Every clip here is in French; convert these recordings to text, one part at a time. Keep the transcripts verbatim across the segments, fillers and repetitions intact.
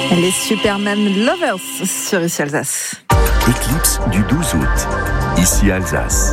Les Superman Lovers sur Ici Alsace. Éclipse du douze août, Ici Alsace.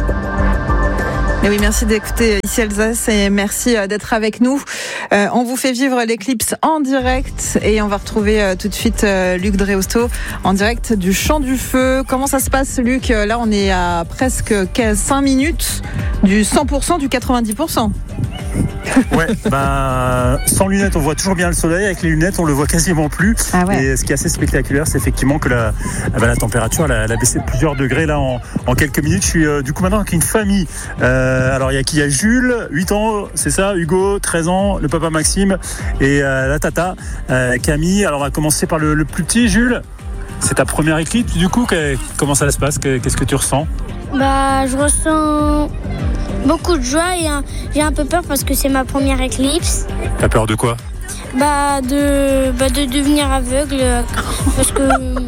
Et oui, merci d'écouter Ici Alsace et merci d'être avec nous. Euh, on vous fait vivre l'éclipse en direct et on va retrouver euh, tout de suite euh, Luc Dreosto en direct du Champ du Feu. Comment ça se passe, Luc ? Là, on est à presque cinq minutes du cent pour cent, du quatre-vingt-dix pour cent. Ouais, ben sans lunettes on voit toujours bien le soleil, avec les lunettes on le voit quasiment plus. Ah ouais. Et ce qui est assez spectaculaire, c'est effectivement que la, ben, la température elle a, elle a baissé de plusieurs degrés là en, en quelques minutes. Je suis euh, du coup maintenant avec une famille. Euh, alors il y a qui ? Il y a Jules, huit ans, c'est ça, Hugo, treize ans, le papa Maxime et euh, la tata euh, Camille. Alors on va commencer par le, le plus petit, Jules. C'est ta première éclipse du coup, que, comment ça se passe ? Qu'est-ce que tu ressens ? Bah, je ressens beaucoup de joie et un, j'ai un peu peur parce que c'est ma première éclipse. T'as peur de quoi ? Bah, de, bah, de devenir aveugle parce que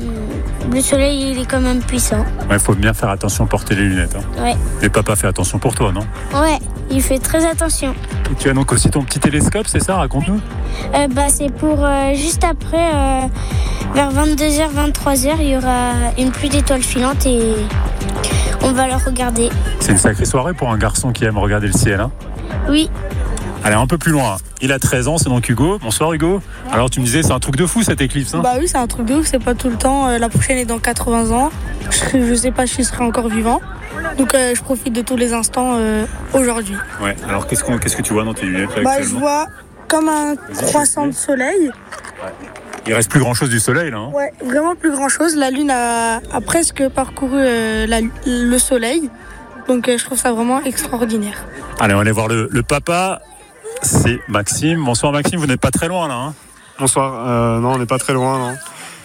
le soleil il est quand même puissant. Ouais, faut bien faire attention, porter les lunettes. Hein. Ouais. Et papa fait attention pour toi, non ? Ouais, il fait très attention. Et tu as donc aussi ton petit télescope, c'est ça ? Raconte-nous. Euh, bah, c'est pour euh, juste après, euh, vers vingt-deux heures, vingt-trois heures, il y aura une pluie d'étoiles filantes et on va le regarder. C'est une sacrée soirée pour un garçon qui aime regarder le ciel. Hein. Oui. Allez, un peu plus loin. Il a treize ans, c'est donc Hugo. Bonsoir Hugo. Ouais. Alors tu me disais, c'est un truc de fou cette éclipse. Hein. Bah oui, c'est un truc de ouf, c'est pas tout le temps. Euh, la prochaine est dans quatre-vingts ans. Je, je sais pas si je serai encore vivant. Donc euh, je profite de tous les instants euh, aujourd'hui. Ouais, alors qu'est-ce, qu'on, qu'est-ce que tu vois dans tes lunettes là, Bah je vois comme un croissant de soleil. Ouais. Il reste plus grand chose du soleil là. Hein. Ouais, vraiment plus grand chose. La lune a, a presque parcouru euh, la, le soleil. Donc euh, je trouve ça vraiment extraordinaire. Allez, on va aller voir le, le papa. C'est Maxime. Bonsoir Maxime, vous n'êtes pas très loin là. Hein. Bonsoir, euh, non on n'est pas très loin. Non.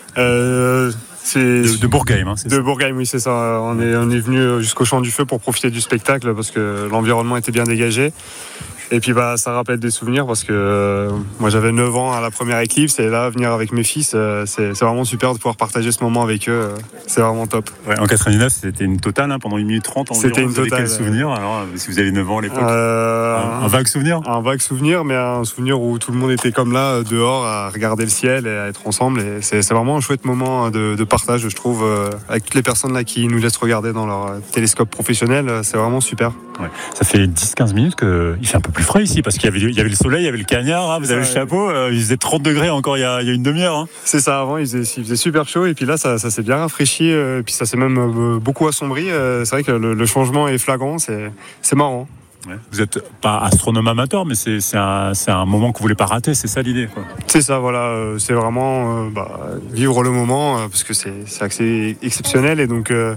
Euh, c'est de, de Bourgheim. Hein, c'est de ça. Bourgheim, oui c'est ça. On est, on est venu jusqu'au Champ du Feu pour profiter du spectacle parce que l'environnement était bien dégagé. Et puis bah ça rappelle des souvenirs parce que euh, moi j'avais neuf ans à la première éclipse et là venir avec mes fils euh, c'est, c'est vraiment super de pouvoir partager ce moment avec eux, euh, c'est vraiment top. Ouais, en quatre-vingt-dix-neuf c'était une totale hein, pendant une minute trente environ. C'était une vous avez totale. Quel souvenir alors si vous avez neuf ans à l'époque euh, un, un vague souvenir Un vague souvenir mais un souvenir où tout le monde était comme là dehors à regarder le ciel et à être ensemble et c'est, c'est vraiment un chouette moment de, de partage je trouve euh, avec toutes les personnes là qui nous laissent regarder dans leur télescope professionnel, c'est vraiment super. Ouais. Ça fait dix à quinze minutes qu'il fait un peu plus frais ici parce qu'il y avait, il y avait le soleil, il y avait le cagnard, hein, vous avez le chapeau, euh, il faisait trente degrés encore il y a, il y a une demi-heure. Hein. C'est ça, avant il faisait, il faisait super chaud et puis là ça, ça s'est bien rafraîchi euh, et puis ça s'est même euh, beaucoup assombri. Euh, c'est vrai que le, le changement est flagrant, c'est, c'est marrant. Ouais. Vous n'êtes pas astronome amateur mais c'est, c'est, un, c'est un moment que vous ne voulez pas rater, c'est ça l'idée quoi. C'est ça, voilà, euh, c'est vraiment euh, bah, vivre le moment euh, parce que c'est, c'est assez exceptionnel et donc euh,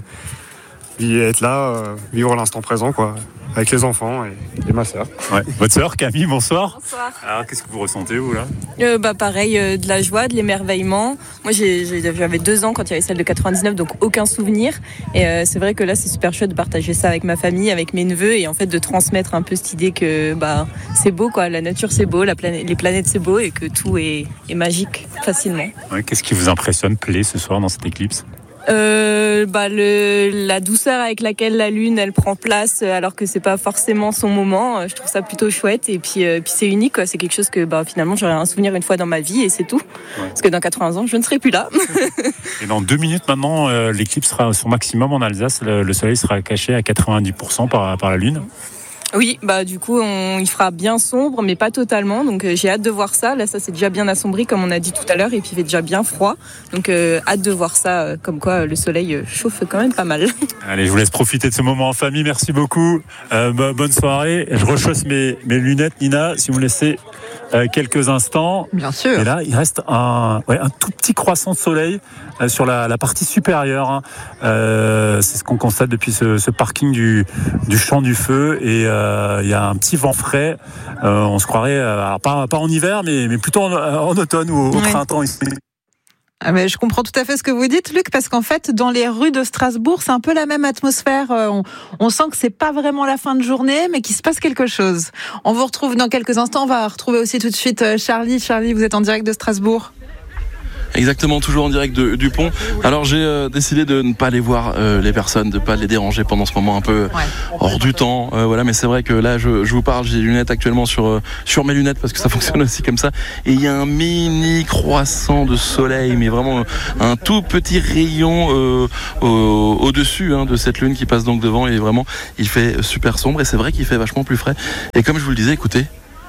être là, euh, vivre l'instant présent quoi. Avec les enfants et, et ma sœur. Ouais. Votre sœur Camille, bonsoir. Bonsoir. Alors qu'est-ce que vous ressentez vous là euh, bah pareil, euh, de la joie, de l'émerveillement. Moi j'ai, j'ai, j'avais deux ans quand il y avait celle de quatre-vingt-dix-neuf, donc aucun souvenir. Et euh, c'est vrai que là c'est super chouette de partager ça avec ma famille, avec mes neveux et en fait de transmettre un peu cette idée que bah c'est beau quoi, la nature c'est beau, la planète, les planètes c'est beau et que tout est, est magique facilement. Ouais, qu'est-ce qui vous impressionne, plaît ce soir dans cette éclipse ? Euh, bah le, la douceur avec laquelle la lune elle prend place alors que c'est pas forcément son moment, je trouve ça plutôt chouette et puis, euh, puis c'est unique quoi. C'est quelque chose que bah, finalement j'aurais un souvenir une fois dans ma vie et c'est tout. Ouais. Parce que dans quatre-vingts ans je ne serai plus là. Et dans deux minutes maintenant euh, l'éclipse sera son maximum en Alsace, le, le soleil sera caché à quatre-vingt-dix pour cent par, par la lune. Oui, bah du coup, on, il fera bien sombre, mais pas totalement. Donc, euh, j'ai hâte de voir ça. Là, ça c'est déjà bien assombri, comme on a dit tout à l'heure, et puis il fait déjà bien froid. Donc, euh, hâte de voir ça. Euh, comme quoi, euh, le soleil euh, chauffe quand même pas mal. Allez, je vous laisse profiter de ce moment en famille. Merci beaucoup. Euh, bah, bonne soirée. Je rechausse mes, mes lunettes, Nina, si vous me laissez euh, quelques instants. Bien sûr. Et là, il reste un, ouais, un tout petit croissant de soleil euh, sur la, la partie supérieure. Hein. Euh, c'est ce qu'on constate depuis ce, ce parking du, du Champ du Feu. Et il euh, y a un petit vent frais. Euh, on se croirait, euh, alors pas, pas en hiver, mais, mais plutôt en, en automne ou au, au oui. printemps ici. Ah mais je comprends tout à fait ce que vous dites, Luc, parce qu'en fait, dans les rues de Strasbourg, c'est un peu la même atmosphère. On, on sent que c'est pas vraiment la fin de journée, mais qu'il se passe quelque chose. On vous retrouve dans quelques instants. On va retrouver aussi tout de suite Charlie. Charlie, vous êtes en direct de Strasbourg. Exactement, toujours en direct de, du pont. Alors j'ai euh, décidé de ne pas aller voir euh, les personnes, de ne pas les déranger pendant ce moment un peu ouais. hors du temps. Euh, voilà, mais c'est vrai que là, je, je vous parle, j'ai des lunettes actuellement sur euh, sur mes lunettes parce que ça fonctionne aussi comme ça. Et il y a un mini croissant de soleil, mais vraiment un tout petit rayon euh, au, au-dessus hein, de cette lune qui passe donc devant. Et vraiment, il fait super sombre et c'est vrai qu'il fait vachement plus frais. Et comme je vous le disais, écoutez.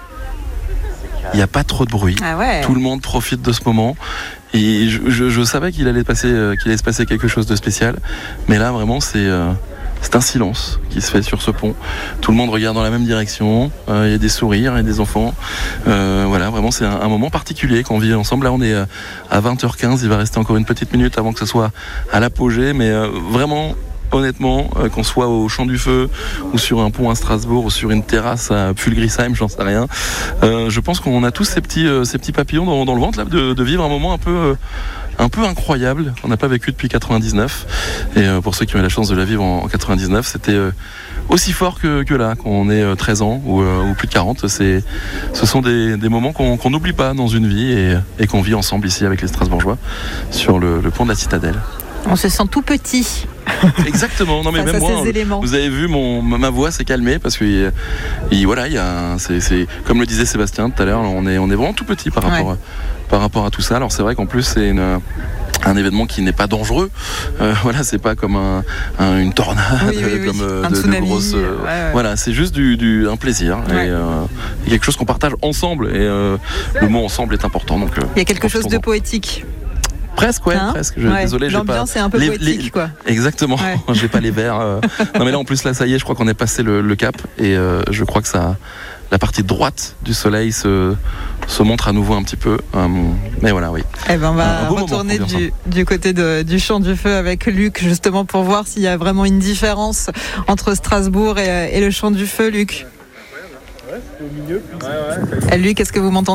Il n'y a pas trop de bruit. Ah ouais. Tout le monde profite de ce moment. Et je, je, je savais qu'il allait passer, euh, qu'il allait se passer quelque chose de spécial. Mais là, vraiment, c'est, euh, c'est un silence qui se fait sur ce pont. Tout le monde regarde dans la même direction. Euh, il y a des sourires, il y a des enfants. Euh, voilà, vraiment, c'est un, un moment particulier qu'on vit ensemble. Là, on est à vingt heures quinze. Il va rester encore une petite minute avant que ce soit à l'apogée. Mais euh, vraiment... Honnêtement, euh, qu'on soit au Champ du Feu ou sur un pont à Strasbourg ou sur une terrasse à Pulgrisheim, j'en sais rien. Euh, je pense qu'on a tous ces petits, euh, ces petits papillons dans, dans le ventre là, de, de vivre un moment un peu, euh, un peu incroyable qu'on n'a pas vécu depuis quatre-vingt-dix-neuf. Et euh, pour ceux qui ont eu la chance de la vivre en, en quatre-vingt-dix-neuf, c'était euh, aussi fort que, que là, quand on est euh, treize ans ou, euh, ou plus de quarante. C'est, ce sont des, des moments qu'on qu'on n'oublie pas dans une vie et, et qu'on vit ensemble ici avec les Strasbourgeois sur le, le pont de la Citadelle. On se sent tout petit. Exactement. Non mais même moi, vous avez vu, mon ma voix s'est calmée parce que il, voilà, il y a, c'est, c'est comme le disait Sébastien tout à l'heure, on est on est vraiment tout petit par rapport ouais. à, par rapport à tout ça. Alors c'est vrai qu'en plus c'est une un événement qui n'est pas dangereux. Euh, voilà, c'est pas comme un, un, une tornade, oui, oui, oui. comme euh, un de, tsunami, de grosses. Euh, ouais, ouais. Voilà, c'est juste du, du un plaisir ouais. et euh, quelque chose qu'on partage ensemble. Et euh, le mot ensemble est important. Donc euh, il y a quelque chose de poétique. Presque, ouais, hein presque. Je, ouais. Désolé, j'ai pas. L'ambiance est un peu les, poétique, les... quoi. Exactement. Ouais. J'ai pas les vers. Euh... Non, mais là, en plus, là, ça y est, je crois qu'on est passé le, le cap, et euh, je crois que ça, la partie droite du soleil se se montre à nouveau un petit peu. Euh, mais voilà, oui. Eh ben, on va retourner du, du côté de, du Champ du Feu avec Luc, justement pour voir s'il y a vraiment une différence entre Strasbourg et, et le Champ du Feu, Luc. Ouais, c'est au milieu. Ouais, ouais. Et Luc, est-ce que vous m'entendez ?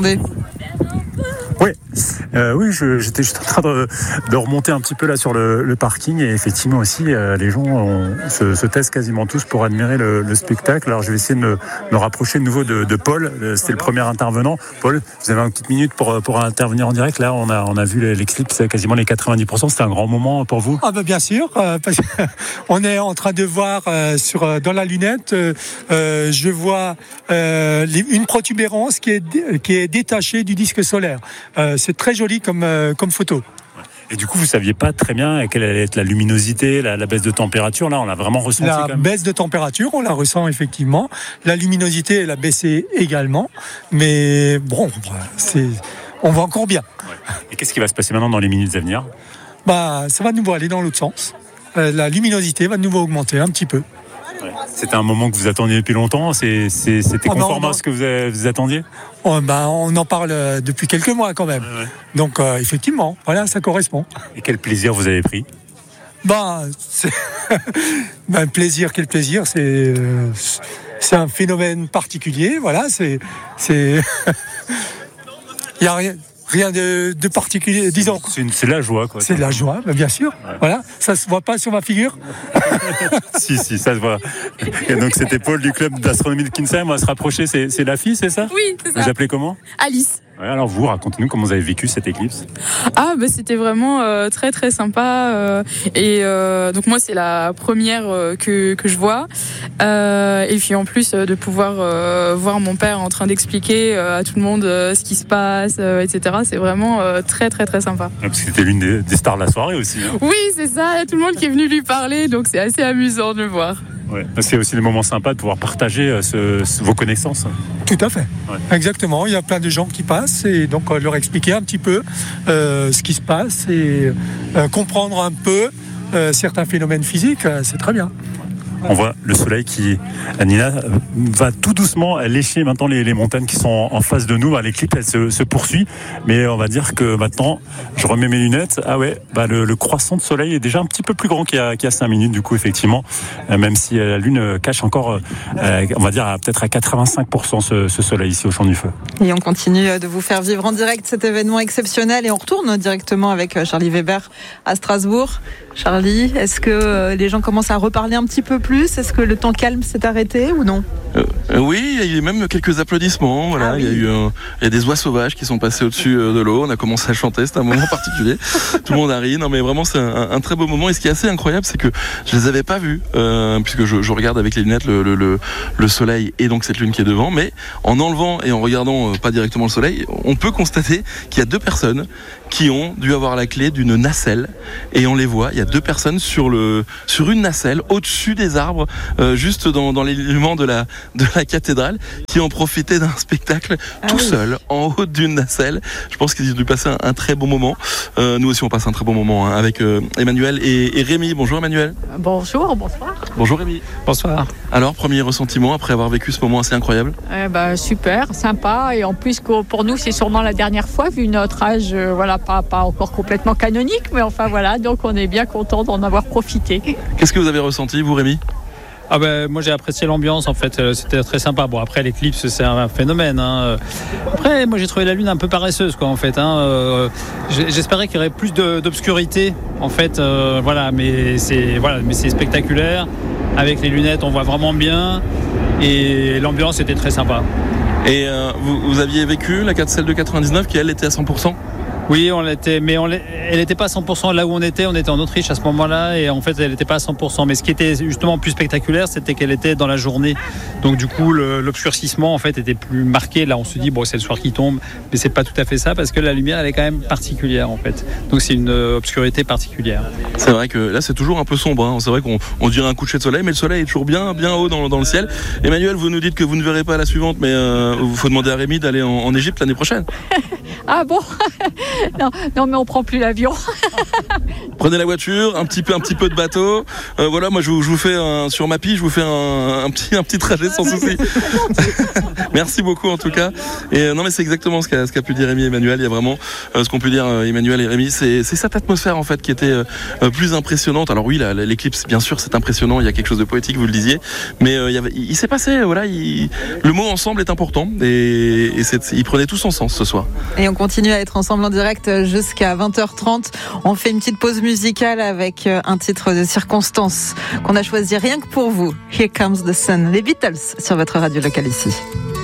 Oui, euh, oui, je, j'étais juste en train de, de remonter un petit peu là sur le, le parking et effectivement aussi euh, les gens ont, se, se taisent quasiment tous pour admirer le, le spectacle. Alors je vais essayer de me, me rapprocher de nouveau de, de Paul. C'était le premier intervenant. Paul, vous avez une petite minute pour, pour intervenir en direct. Là, on a, on a vu l'éclipse quasiment les quatre-vingt-dix pour cent. C'était un grand moment pour vous ? Ah ben bien sûr, euh, parce qu'on est en train de voir euh, sur dans la lunette. Euh, euh, je vois euh, une protubérance qui est qui est détachée du disque solaire. Euh, c'est très joli comme, euh, comme photo. Et du coup, vous ne saviez pas très bien quelle allait être la luminosité, la, la baisse de température. Là, on l'a vraiment ressenti. La quand même. baisse de température, on la ressent effectivement. La luminosité, elle a baissé également. Mais bon, c'est, on va encore bien. Ouais. Et qu'est-ce qui va se passer maintenant dans les minutes à venir ? Bah, ça va de nouveau aller dans l'autre sens. Euh, la luminosité va de nouveau augmenter un petit peu. Ouais. C'était un moment que vous attendiez depuis longtemps. C'est, c'est, c'était oh conforme ben, à ce que vous, avez, vous attendiez ? Oh ben, on en parle depuis quelques mois quand même. Ouais, ouais. Donc euh, effectivement, voilà, ça correspond. Et quel plaisir vous avez pris ? Ben, c'est... ben plaisir, quel plaisir, c'est euh, c'est un phénomène particulier. Voilà, c'est c'est il y a rien. Rien de, de particulier, disons. C'est, une, c'est de la joie, quoi. C'est de la joie, bien sûr. Ouais. Voilà, ça se voit pas sur ma figure. Si, si, ça se voit. Et donc c'était Paul du club d'astronomie de Kinsheim. On va se rapprocher. C'est, c'est la fille, c'est ça ? Oui, c'est ça. Vous appelez comment ? Alice. Ouais, alors vous, racontez-nous comment vous avez vécu cette éclipse. Ah bah c'était vraiment euh, très très sympa euh, et euh, donc moi c'est la première euh, que que je vois euh, et puis en plus euh, de pouvoir euh, voir mon père en train d'expliquer euh, à tout le monde euh, ce qui se passe, euh, et cetera. C'est vraiment euh, très très très sympa. Ouais, parce que c'était l'une des, des stars de la soirée aussi. Hein. Oui c'est ça, il y a tout le monde qui est venu lui parler donc c'est assez amusant de le voir. Ouais. C'est aussi des moments sympas de pouvoir partager ce, ce, vos connaissances. Tout à fait. Ouais. Exactement. Il y a plein de gens qui passent et donc euh, leur expliquer un petit peu euh, ce qui se passe et euh, comprendre un peu euh, certains phénomènes physiques, euh, c'est très bien. On voit le soleil qui, Nina, va tout doucement lécher maintenant les, les montagnes qui sont en face de nous. L'éclipse, elle se, se poursuit, mais on va dire que maintenant, je remets mes lunettes. Ah ouais, bah le, le croissant de soleil est déjà un petit peu plus grand qu'il y a, qu'il y a cinq minutes, du coup, effectivement, même si la lune cache encore, euh, on va dire, à, peut-être à quatre-vingt-cinq pour cent ce, ce soleil ici au Champ du Feu. Et on continue de vous faire vivre en direct cet événement exceptionnel et on retourne directement avec Charlie Weber à Strasbourg. Charlie, est-ce que les gens commencent à reparler un petit peu plus ? Est-ce que le temps calme s'est arrêté ou non ? euh, Euh, oui, il y a eu même quelques applaudissements. Voilà, ah oui. il y a eu, euh, il y a des oies sauvages qui sont passées au-dessus euh, de l'eau. On a commencé à chanter. C'était un moment particulier. Tout le monde a ri. Non, mais vraiment, c'est un, un très beau moment. Et ce qui est assez incroyable, c'est que je les avais pas vus, euh, puisque je, je regarde avec les lunettes le, le, le, le soleil et donc cette lune qui est devant. Mais en enlevant et en regardant euh, pas directement le soleil, on peut constater qu'il y a deux personnes qui ont dû avoir la clé d'une nacelle, et on les voit. Il y a deux personnes sur le sur une nacelle au-dessus des arbres, euh, juste dans, dans l'élément de la de la cathédrale, qui ont profité d'un spectacle ah tout oui. seul en haut d'une nacelle. Je pense qu'ils ont dû passer un, un très bon moment. Euh, nous aussi on passe un très bon moment hein, avec euh, Emmanuel et, et Rémi. Bonjour Emmanuel. Bonjour, bonsoir. Bonjour Rémi. Bonsoir. Alors premier ressentiment après avoir vécu ce moment assez incroyable. Eh ben super, sympa, et en plus pour nous c'est sûrement la dernière fois vu notre âge, euh, voilà. Pas, pas encore complètement canonique, mais enfin voilà, donc on est bien content d'en avoir profité. Qu'est-ce que vous avez ressenti, vous Rémi ? Ah ben, moi j'ai apprécié l'ambiance en fait, c'était très sympa. Bon après l'éclipse c'est un phénomène. Hein. Après moi j'ai trouvé la lune un peu paresseuse quoi en fait. Hein. J'espérais qu'il y aurait plus de, d'obscurité en fait, euh, voilà, mais c'est voilà, mais c'est spectaculaire. Avec les lunettes on voit vraiment bien et l'ambiance était très sympa. Et euh, vous, vous aviez vécu la celle de quatre-vingt-dix-neuf qui elle était à cent pour cent ? Oui, on l'était, mais on l'est, elle n'était pas à cent pour cent là où on était. On était en Autriche à ce moment-là et en fait, elle n'était pas à cent pour cent. Mais ce qui était justement plus spectaculaire, c'était qu'elle était dans la journée. Donc du coup, le, l'obscurcissement en fait était plus marqué. Là, on se dit bon, c'est le soir qui tombe, mais c'est pas tout à fait ça parce que la lumière, elle est quand même particulière en fait. Donc c'est une obscurité particulière. C'est vrai que là, c'est toujours un peu sombre. Hein. C'est vrai qu'on on dirait un coucher de soleil, mais le soleil est toujours bien, bien haut dans, dans le ciel. Emmanuel, vous nous dites que vous ne verrez pas la suivante, mais euh, il faut demander à Rémi d'aller en, en Égypte l'année prochaine. Ah bon? non, non, mais on prend plus l'avion. Prenez la voiture, un petit peu, un petit peu de bateau. Euh, voilà, moi je vous, je vous fais un, sur ma pige, je vous fais un, un petit, un petit trajet sans souci. Merci beaucoup en tout cas. Et euh, non mais c'est exactement ce qu'a, ce qu'a pu dire Rémi et Emmanuel. Il y a vraiment euh, ce qu'on peut dire euh, Emmanuel et Rémi, c'est, c'est cette atmosphère en fait qui était euh, plus impressionnante. Alors oui, la, l'éclipse, bien sûr, c'est impressionnant. Il y a quelque chose de poétique, vous le disiez. Mais euh, il, y avait, il, il s'est passé, voilà, il, le mot ensemble est important et, et c'est, il prenait tout son sens ce soir. Et on continue à être ensemble en direct jusqu'à vingt heures trente. On fait une petite pause musicale avec un titre de circonstance qu'on a choisi rien que pour vous. Here Comes the Sun, les Beatles sur votre radio locale ici.